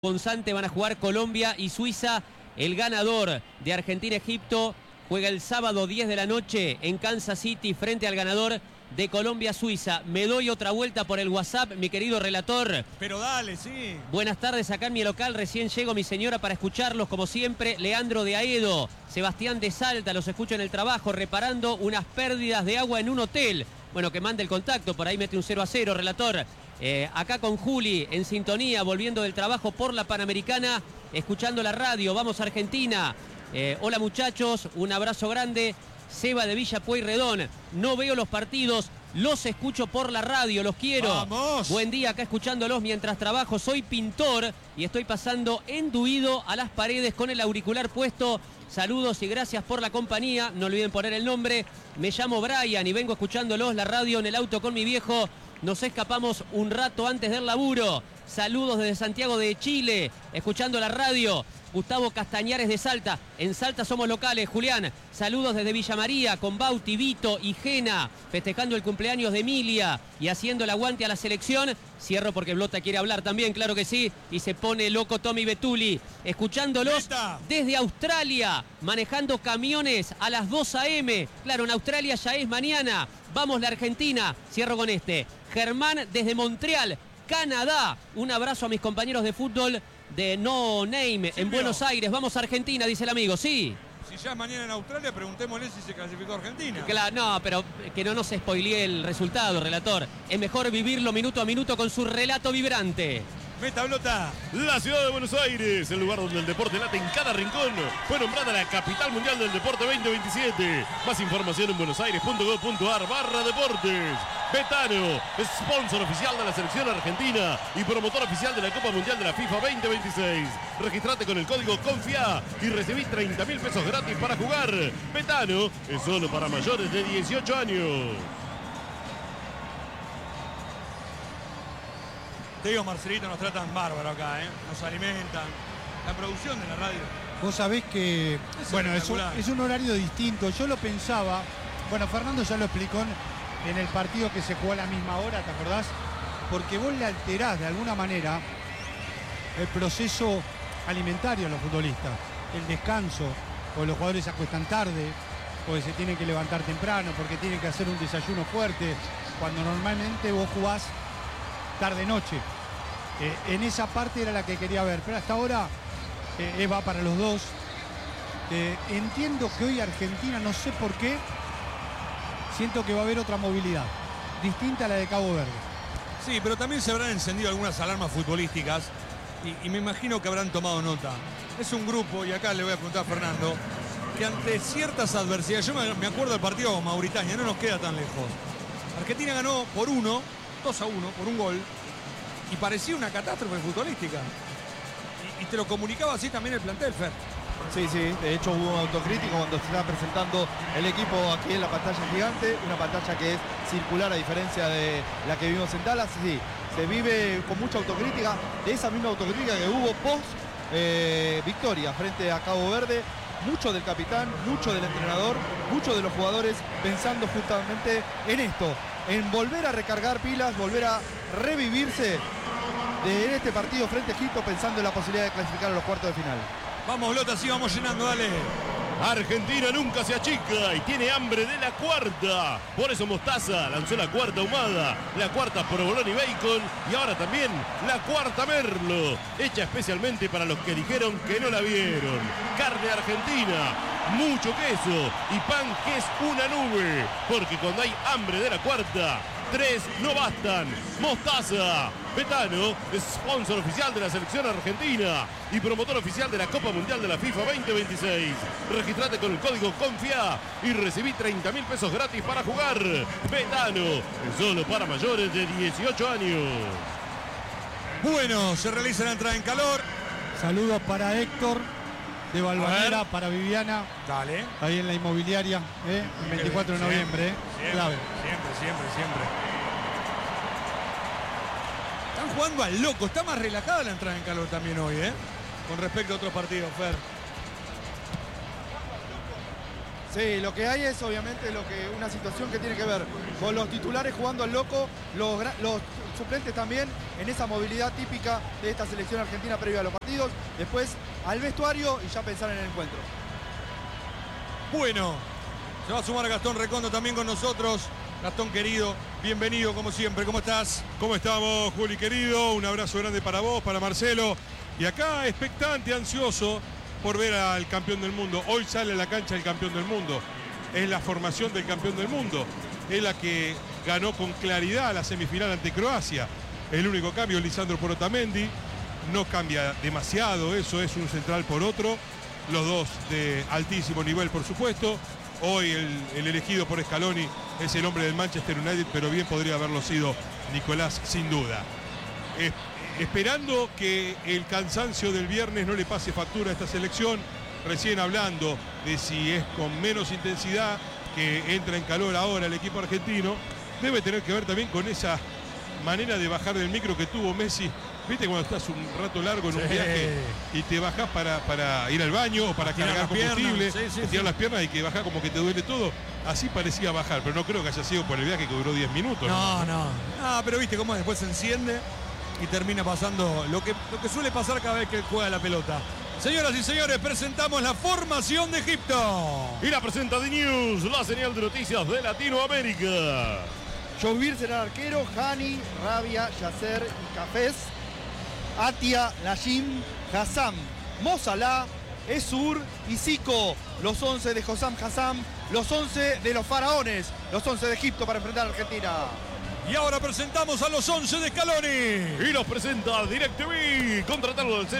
Ponzante van a jugar Colombia y Suiza. El ganador de Argentina-Egipto juega el sábado 10 de la noche en Kansas City frente al ganador de Colombia-Suiza. Me doy otra vuelta por el WhatsApp, mi querido relator. Pero dale, sí. Buenas tardes, acá en mi local. Recién llego, mi señora, para escucharlos como siempre. Leandro de Aedo, Sebastián de Salta, los escucho en el trabajo reparando unas pérdidas de agua en un hotel. Bueno, que mande el contacto, por ahí mete un 0-0, relator. Acá con Juli, en sintonía, volviendo del trabajo por la Panamericana, escuchando la radio. Vamos Argentina. Hola muchachos, un abrazo grande. Seba de Villa Pueyrredón. No veo los partidos, los escucho por la radio, los quiero. ¡Vamos! Buen día, acá escuchándolos mientras trabajo. Soy pintor y estoy pasando enduido a las paredes con el auricular puesto. Saludos y gracias por la compañía. No olviden poner el nombre. Me llamo Brian y vengo escuchándolos la radio en el auto con mi viejo. Nos escapamos un rato antes del laburo. Saludos desde Santiago de Chile, escuchando la radio. Gustavo Castañares de Salta. En Salta somos locales, Julián. Saludos desde Villa María, con Bauti, Vito y Gena, festejando el cumpleaños de Emilia y haciendo el aguante a la selección. Cierro porque Blota quiere hablar también, claro que sí. Y se pone loco Tommy Betuli, escuchándolos desde Australia, manejando camiones a las 2 a.m. Claro, en Australia ya es mañana. Vamos la Argentina. Cierro con este. Germán desde Montreal, Canadá. Un abrazo a mis compañeros de fútbol de No Name en Buenos Aires. Vamos a Argentina, dice el amigo, sí. Si ya es mañana en Australia, preguntémosle si se clasificó Argentina. Claro, no, pero que no nos spoilee el resultado, relator. Es mejor vivirlo minuto a minuto con su relato vibrante. Meta, Blota. La ciudad de Buenos Aires, el lugar donde el deporte late en cada rincón, fue nombrada la capital mundial del deporte 2027. Más información en buenosaires.gov.ar/deportes. Betano, sponsor oficial de la selección argentina y promotor oficial de la Copa Mundial de la FIFA 2026. Registrate con el código CONFIA y recibí 30.000 pesos gratis para jugar. Betano es solo para mayores de 18 años. Te digo, Marcelito, nos tratan bárbaro acá, nos alimentan. La producción de la radio. Vos sabés que, bueno, es un horario distinto. Yo lo pensaba, bueno, Fernando ya lo explicó en el partido que se jugó a la misma hora, ¿te acordás? Porque vos le alterás de alguna manera el proceso alimentario a los futbolistas. El descanso, o los jugadores se acuestan tarde, porque se tienen que levantar temprano, porque tienen que hacer un desayuno fuerte, cuando normalmente vos jugás tarde-noche. En esa parte era la que quería ver, pero hasta ahora va para los dos. Entiendo que hoy Argentina, no sé por qué, siento que va a haber otra movilidad, distinta a la de Cabo Verde. Sí, pero también se habrán encendido algunas alarmas futbolísticas y me imagino que habrán tomado nota. Es un grupo, y acá le voy a preguntar a Fernando, que ante ciertas adversidades, yo me acuerdo del partido con Mauritania, no nos queda tan lejos. Argentina ganó por 2-1, por un gol, y parecía una catástrofe futbolística. Y te lo comunicaba así también el plantel, Fer. Sí, de hecho hubo un autocrítico cuando se estaba presentando el equipo aquí en la pantalla gigante, una pantalla que es circular a diferencia de la que vimos en Dallas. Sí, se vive con mucha autocrítica, de esa misma autocrítica que hubo post victoria frente a Cabo Verde. Mucho del capitán, mucho del entrenador, mucho de los jugadores pensando justamente en esto, en volver a recargar pilas, volver a revivirse de este partido frente a Egipto, pensando en la posibilidad de clasificar a los cuartos de final. Vamos, Lota, sí, vamos llenando, dale. Argentina nunca se achica y tiene hambre de la cuarta. Por eso Mostaza lanzó la cuarta ahumada, la cuarta provolone y bacon y ahora también la cuarta merlo, hecha especialmente para los que dijeron que no la vieron. Carne argentina, mucho queso y pan que es una nube, porque cuando hay hambre de la cuarta, 3 no bastan. Mostaza. Betano, sponsor oficial de la selección argentina y promotor oficial de la Copa Mundial de la FIFA 2026. Registrate con el código CONFIA y recibí 30.000 pesos gratis para jugar. Betano, es solo para mayores de 18 años. Bueno, se realiza la entrada en calor. Saludos para Héctor de Valvanera, para Viviana. Dale. Ahí en la inmobiliaria, el 24 de noviembre. Clave. Siempre. Están jugando al loco. Está más relajada la entrada en calor también hoy, con respecto a otros partidos, Fer. Sí, lo que hay es obviamente una situación que tiene que ver con los titulares jugando al loco, los suplentes también en esa movilidad típica de esta selección argentina previa a los partidos. Después al vestuario y ya pensar en el encuentro. Bueno, se va a sumar Gastón Recondo también con nosotros. Gastón querido, bienvenido como siempre, ¿cómo estás? ¿Cómo estamos, Juli querido? Un abrazo grande para vos, para Marcelo. Y acá expectante, ansioso por ver al campeón del mundo. Hoy sale a la cancha el campeón del mundo. Es la formación del campeón del mundo. Es la que ganó con claridad la semifinal ante Croacia. El único cambio es Lisandro Porotamendi. No cambia demasiado, eso es un central por otro. Los dos de altísimo nivel, por supuesto. Hoy el elegido por Scaloni es el hombre del Manchester United, pero bien podría haberlo sido Nicolás, sin duda. Esperando que el cansancio del viernes no le pase factura a esta selección, recién hablando de si es con menos intensidad que entra en calor ahora el equipo argentino, debe tener que ver también con esa manera de bajar del micro que tuvo Messi. ¿Viste cuando estás un rato largo en un viaje y te bajás para ir al baño o para cargar combustible, estirar las piernas y que bajás como que te duele todo? Así parecía bajar, pero no creo que haya sido por el viaje que duró 10 minutos. No, pero viste cómo después se enciende y termina pasando lo que suele pasar cada vez que juega la pelota. Señoras y señores, presentamos la formación de Egipto. Y la presenta The News, la señal de noticias de Latinoamérica. Jovir será el arquero, Hani, Rabia, Yasser y Cafés, Atia, Najim, Hassam, Mo Salah, Esur y Zico. Los 11 de Hossam Hassam, los 11 de los faraones, los 11 de Egipto para enfrentar a Argentina. Y ahora presentamos a los 11 de Scaloni. Y los presenta DirecTV. Contratarlo al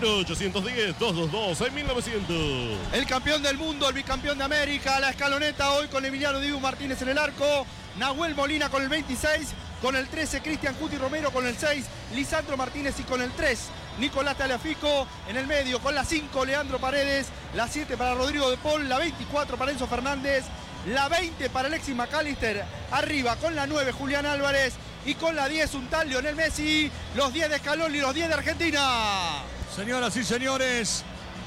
0810-222-6900. El campeón del mundo, el bicampeón de América, la escaloneta hoy con Emiliano Dibu Martínez en el arco, Nahuel Molina con el 26, con el 13 Cristian Cuti Romero, con el 6 Lisandro Martínez y con el 3 Nicolás Tagliafico. En el medio con la 5 Leandro Paredes, la 7 para Rodrigo de Paul, la 24 para Enzo Fernández, la 20 para Alexis McAllister, arriba con la 9 Julián Álvarez y con la 10 un tal Lionel Messi, los 10 de Scaloni y los 10 de Argentina. Señoras y señores,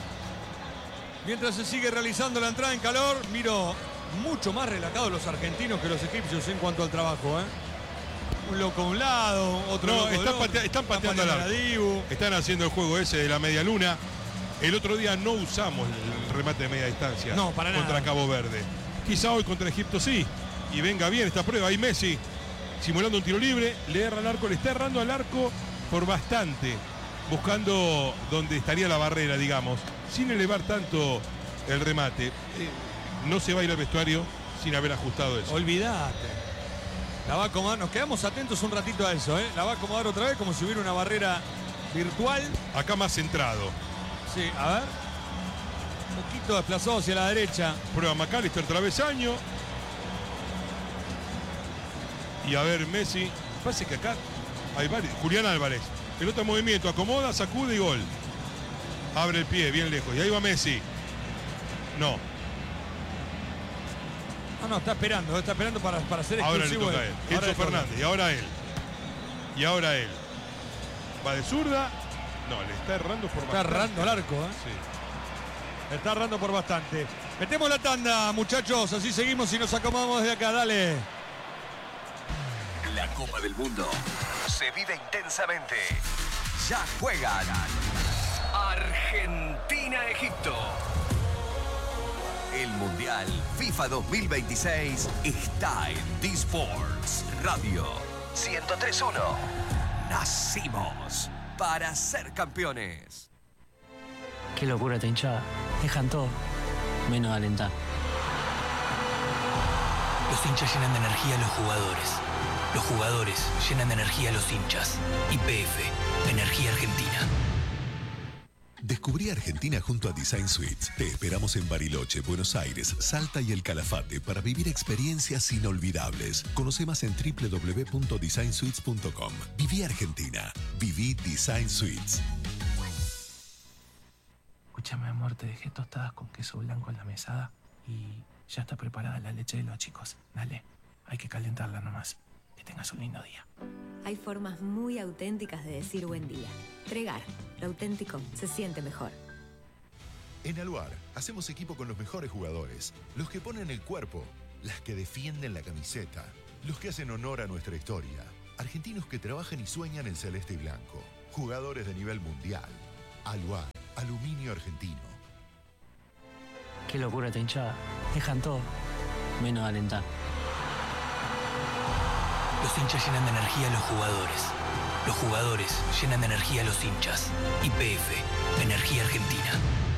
mientras se sigue realizando la entrada en calor, miro mucho más relajados los argentinos que los egipcios en cuanto al trabajo, ¿eh? Un loco a un lado, otro No, loco del otro. están pateando al arco. Están haciendo el juego ese de la media luna. El otro día no usamos el remate de media distancia para contra nada. Cabo Verde. Quizá hoy contra Egipto sí. Y venga bien esta prueba. Ahí Messi simulando un tiro libre. Le erra al arco, le está errando al arco por bastante. Buscando donde estaría la barrera, digamos. Sin elevar tanto el remate. No se va a ir al vestuario sin haber ajustado eso. Olvídate. La va a acomodar, nos quedamos atentos un ratito a eso, ¿eh? La va a acomodar otra vez como si hubiera una barrera virtual. Acá más centrado. Sí, a ver. Un poquito desplazado hacia la derecha. Prueba McAllister, travesaño. Y a ver, Messi. Parece que acá hay varios. Julián Álvarez. Pelota en movimiento, acomoda, sacude y gol. Abre el pie, bien lejos. Y ahí va Messi. No. No, está esperando para ser Ahora le exclusivo. toca a él. Enzo Fernández. Y ahora él. Y ahora él. Va de zurda. No, le está errando por bastante. Está errando al arco, ¿eh? Sí. Está errando por bastante. Metemos la tanda, muchachos. Así seguimos y nos acomodamos desde acá. Dale. La Copa del Mundo se vive intensamente. Ya juegan Argentina-Egipto. El Mundial FIFA 2026 está en D-Sports Radio 103.1. Nacimos para ser campeones. Qué locura esta hinchada. Dejan todo, menos de alentar. Los hinchas llenan de energía a los jugadores. Los jugadores llenan de energía a los hinchas. YPF, Energía Argentina. Descubrí Argentina junto a Design Suites. Te esperamos en Bariloche, Buenos Aires, Salta y El Calafate para vivir experiencias inolvidables. Conoce más en www.designsuites.com. Viví Argentina. Viví Design Suites. Escúchame, amor, te dejé tostadas con queso blanco en la mesada y ya está preparada la leche de los chicos. Dale, hay que calentarla nomás. Que tengas un lindo día. Hay formas muy auténticas de decir buen día. Tregar, lo auténtico se siente mejor. En Aluar, hacemos equipo con los mejores jugadores. Los que ponen el cuerpo, las que defienden la camiseta, los que hacen honor a nuestra historia. Argentinos que trabajan y sueñan en celeste y blanco. Jugadores de nivel mundial. Aluar, aluminio argentino. Qué locura esta hinchada. Dejan todo, menos alentar. Los hinchas llenan de energía a los jugadores. Los jugadores llenan de energía a los hinchas. YPF, Energía Argentina.